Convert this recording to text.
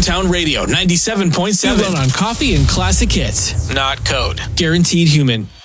Downtown Radio 97.7. You run on coffee and classic hits. Not code. Guaranteed human.